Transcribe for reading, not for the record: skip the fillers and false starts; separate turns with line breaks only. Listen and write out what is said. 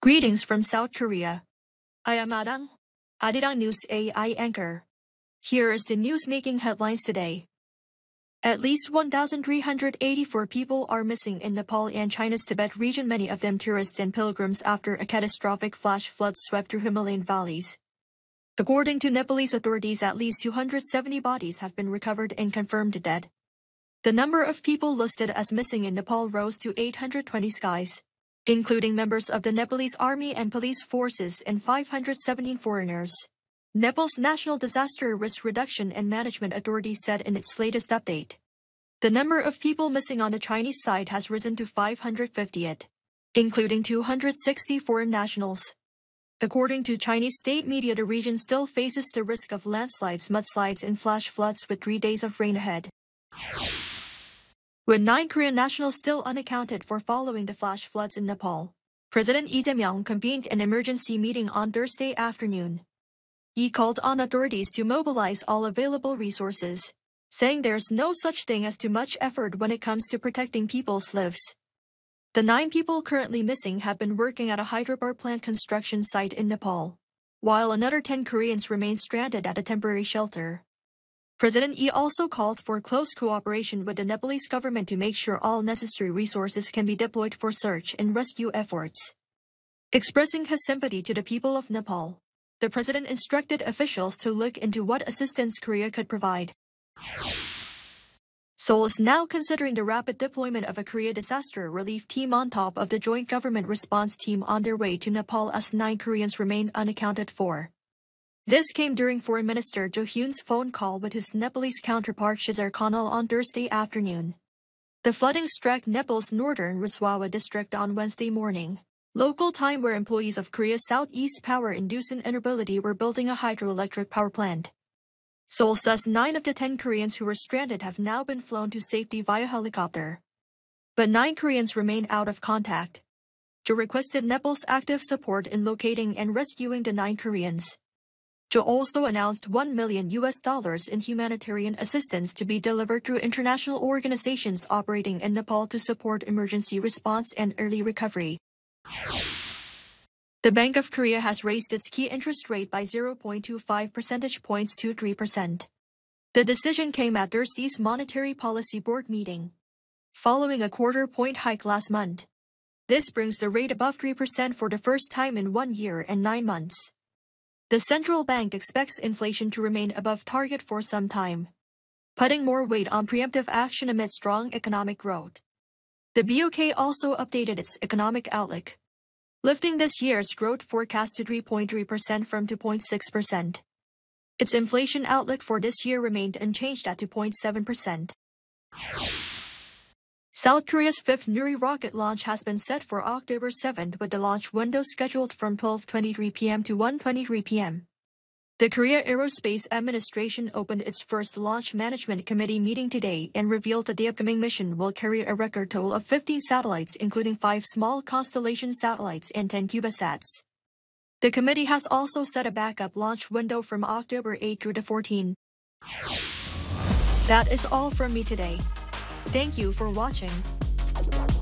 Greetings from South Korea. I am Adang, Arirang News AI anchor. Here is the news making headlines today. At least 1,384 people are missing in Nepal and China's Tibet region, many of them tourists and pilgrims, after a catastrophic flash flood swept through Himalayan valleys. According to Nepalese authorities, at least 270 bodies have been recovered and confirmed dead. The number of people listed as missing in Nepal rose to 820 skies, including members of the Nepalese army and police forces and 517 foreigners. Nepal's National Disaster Risk Reduction and Management Authority said in its latest update. The number of people missing on the Chinese side has risen to 558, including 260 foreign nationals. According to Chinese state media, the region still faces the risk of landslides, mudslides, and flash floods with 3 days of rain ahead. With 9 Korean nationals still unaccounted for following the flash floods in Nepal, President Lee Jae-myung convened an emergency meeting on Thursday afternoon. He called on authorities to mobilize all available resources, saying there's no such thing as too much effort when it comes to protecting people's lives. The 9 people currently missing have been working at a hydropower plant construction site in Nepal, while another 10 Koreans remain stranded at a temporary shelter. President Lee also called for close cooperation with the Nepalese government to make sure all necessary resources can be deployed for search and rescue efforts. Expressing his sympathy to the people of Nepal, the president instructed officials to look into what assistance Korea could provide. Seoul is now considering the rapid deployment of a Korea disaster relief team on top of the joint government response team on their way to Nepal, as 9 Koreans remain unaccounted for. This came during Foreign Minister Jo Hyun's phone call with his Nepalese counterpart Shizar Khanal on Thursday afternoon. The flooding struck Nepal's northern Rasuwa district on Wednesday morning, local time, where employees of Korea's Southeast Power in Doosan Enerbility were building a hydroelectric power plant. Seoul says 9 of the 10 Koreans who were stranded have now been flown to safety via helicopter. But 9 Koreans remain out of contact. Jo requested Nepal's active support in locating and rescuing the 9 Koreans. Jo also announced $1 million in humanitarian assistance to be delivered through international organizations operating in Nepal to support emergency response and early recovery. The Bank of Korea has raised its key interest rate by 0.25 percentage points to 3%. The decision came at Thursday's Monetary Policy Board meeting, following a quarter-point hike last month. This brings the rate above 3% for the first time in 1 year and 9 months. The central bank expects inflation to remain above target for some time, putting more weight on preemptive action amid strong economic growth. The BOK also updated its economic outlook, lifting this year's growth forecast to 3.3% from 2.6%. Its inflation outlook for this year remained unchanged at 2.7%. South Korea's 5th Nuri rocket launch has been set for October 7th, with the launch window scheduled from 12:23 p.m. to 1:23 p.m. The Korea Aerospace Administration opened its first Launch Management Committee meeting today and revealed that the upcoming mission will carry a record total of 15 satellites, including 5 small constellation satellites and 10 CubeSats. The committee has also set a backup launch window from October 8 through the 14th. That is all from me today. Thank you for watching.